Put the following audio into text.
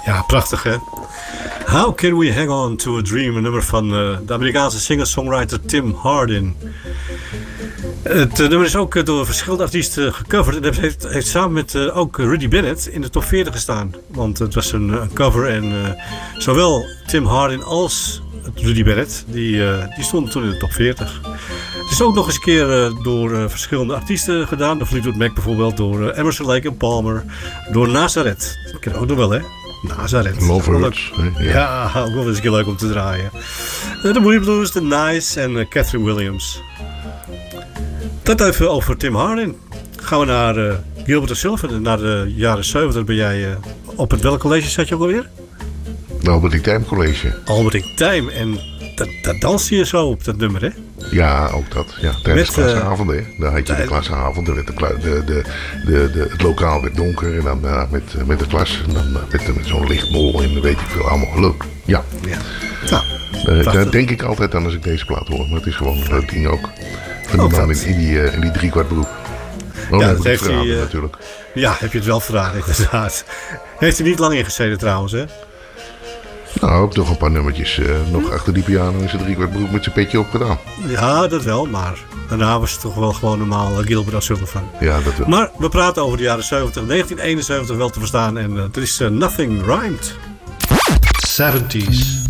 Ja, prachtig hè. How Can We Hang On To A Dream, een nummer van de Amerikaanse singer-songwriter Tim Hardin. Het nummer is ook door verschillende artiesten gecoverd. En heeft samen met ook Rudy Bennett in de top 40 gestaan. Want het was een cover en zowel Tim Hardin als Rudy Bennett, die stonden toen in de top 40. Het is ook nog eens een keer door verschillende artiesten gedaan. Door Fleetwood Mac bijvoorbeeld, door Emerson, Lake and Palmer, door Nazareth. Dat ken je ook nog wel hè? Nazareth. Lovebirds. Ja, ook wel eens een keer leuk om te draaien. De Moody Blues, The Nice en Catherine Williams. Dat even over Tim Hardin. Gaan we naar Gilbert O'Sullivan, naar de jaren 70. Ben jij op het welk college zat je ook alweer? Albert Time College. Albert Time. En dat danste je zo op dat nummer, hè? Ja, ook dat. Ja, tijdens klassenavonden, hè. Dan had je de klassenavond. Dan werd het lokaal werd donker. En dan met de klas. En dan met zo'n lichtbol en weet ik veel. Allemaal leuk. Ja. Nou, daar denk ik altijd aan als ik deze plaat hoor. Maar het is gewoon een leuk ding ook. Van die man in die driekwart broek. Oh, ja, dat heeft hij natuurlijk. Ja, heb je het wel verraden, inderdaad. Heeft hij niet lang ingezeten trouwens, hè? Nou, ook nog een paar nummertjes nog achter die piano in zijn driekwart broek met zijn petje op gedaan. Ja, dat wel, maar daarna was het toch wel gewoon normaal Gilbert O'Sullivan. Ja, dat wel. Maar we praten over de jaren 70, 1971 wel te verstaan en er is Nothing Rhymed. 70s.